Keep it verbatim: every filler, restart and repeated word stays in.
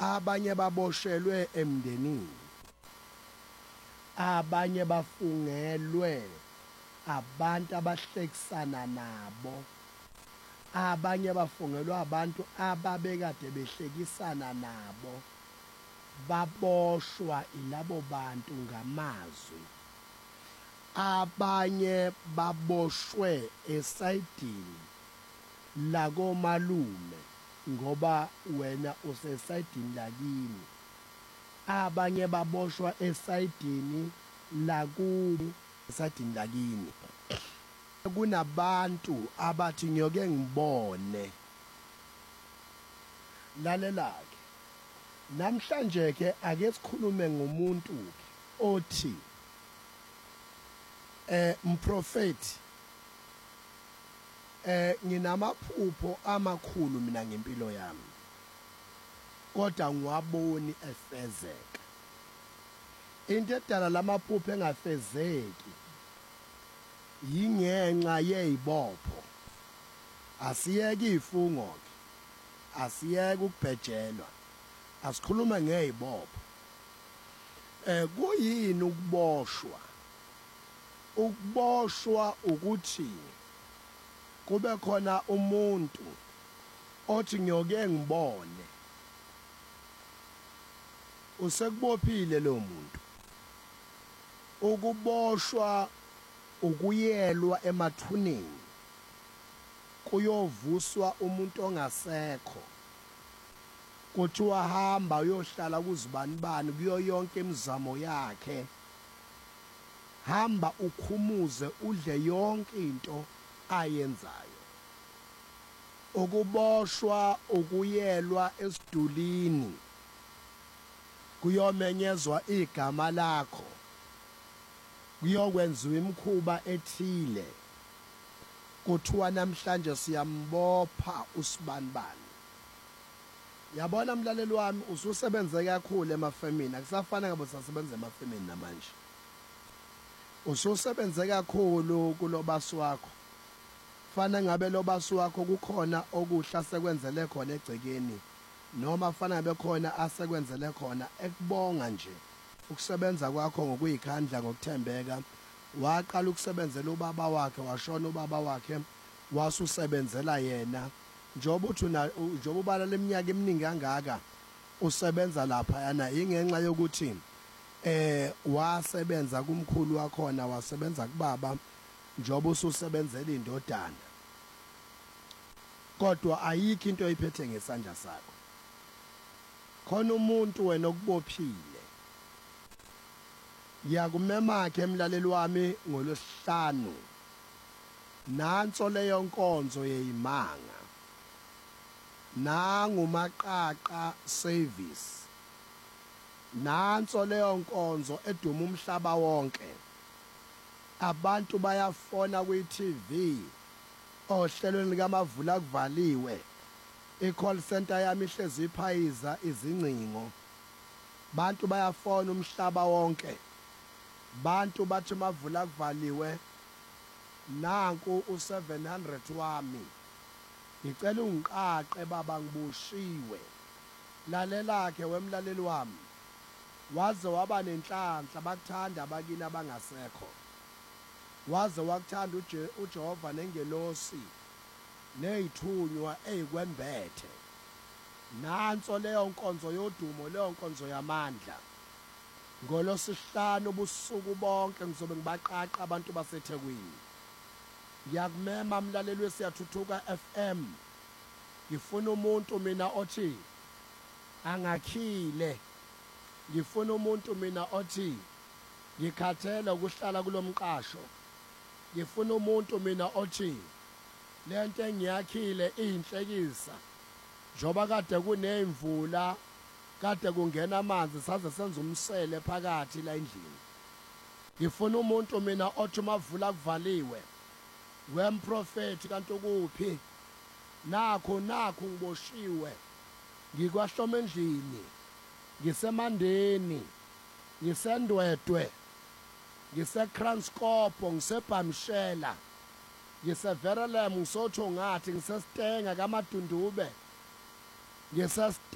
abanye baboshelwe emndenini, abanye bafungelwe abantu abahlekisana nabo, abanye bafungelwe abantu ababekade behlekisana nabo, baboshwa ilabo bantu ngamazwi. Abanye baboshwe esayidini lakomalume ngoba wena usesayidini lakini, abanye baboshwa esayidini lakubi esayidini lakini. Kunabantu abathi ngiyoke ngibone. Lalela-ke, namhlanje ke ake sikhulume ngomuntu othi eh mprofeti eh nginamaphupho amakhulu mina ngempilo yami, kodwa ngiwaboni efezeka. Into edala lamaphupho engafezeki yingenxa yezibopho. Asiyeke ifungo ke, asiyeke ukubhejelwa, asikhuluma ngezibopho. Eh kuyini ukuboshwa? Ukuboshwa ukuthi kube khona umuntu othi ngiyoke ngibone, usekubophile lo muntu. Ukuboshwa ukuyelwa emathuneni, kuyovuswa umuntu ongasekho, kuthiwa hamba uyohlala kuzibanibani kuyo yonke imizamo yakhe, hamba ukhumuze udle yonke into ayenzayo. Ukuboshwa ukuyelwa esidulini, kuyomenyezwa igama lakho, kuyokwenziwa imikhuba ethile, kuthiwa namhlanje siyambopha usibanibani. Yabona mlaleli wami, ususebenze kakhulu emafemini, akusafana ngabe usasebenza emafemini namanje. Ususebenze kakhulu kulobasi wakho, fana ngabe lobasi wakho kukhona okuhla sekwenzele khona egcekeni, noma fana ngabe khona asekwenzele khona ekubonga nje ukusebenza kwakho ngokuyikhandla ngokuthembeka. Waqala ukusebenzela ubaba wakhe, washona ubaba wakhe, wasusebenzela yena. Njoba uthi njoba ubala leminyaka eminingi kangaka usebenza lapha yana, ingenxa yokuthi eh wasebenza kumkhulu wakhona, wasebenza kubaba, njoba ususebenzela indodana. Kodwa ayikho into oyiphethe ngesandla sakho. Khona umuntu wena okubophile. Yakumema ke emlaleli wami ngolosihlanu. Nanso leyo nkonzo yeyimanga. Nangu maqaqa service. Nanso leyo nkonzo eduma umhlaba wonke. Abantu bayafona kwi-T V, ohlelweni likamavula kuvaliwe. I-call center yami ihlezi iphayiza izingcingo. Bantu bayafona umhlaba wonke. Bantu bathi mavula kuvaliwe, nanku u seven hundred wami. Ngicela ungiqaqe baba, ngibushiwe. Lalela ke wemlaleli wami. Waze waba nenhlanhla bakuthanda abakini abangasekho. Waze wakuthanda uJehova nengelosi nezithunywa ezikwembethe. Nanso leyo nkonzo yodumo, leyo nkonzo yamandla. Ngolosihlanu ubusuku bonke ngizobe ngibaqaqa abantu baseThekwini. Ngiyakumema mlaleli wesiyathuthuka F M. Ngifuna umuntu mina othi angakhile. Ngifuna umuntu mina othi ngikhathele ukuhlala kulomqasho. Ngifuna umuntu mina othi lento engiyakhile inhlekisa. Njoba kade kunemvula, kade kungena amanzi saze senza umsele phakathi la endlini. Ngifuna umuntu mina othi mavula kuvaliwe, wemprofeti kanti ukuphi? Nakho nakho ngiboshiwe. Ngikwahloma endlini, ngisemandeni, ngisendwedwe, ngiseKranskop, ngisebhamshela, ngiseVerelem, ngisotho ngathi, ngiseStenga kaMadundube, ngise